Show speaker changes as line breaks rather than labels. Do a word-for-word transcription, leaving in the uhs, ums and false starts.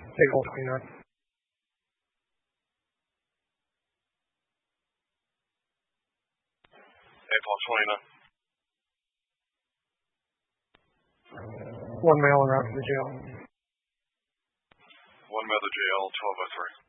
April twenty-ninth.
April twenty-ninth.
One mailer out to the jail.
One mailer jail, twelve oh three.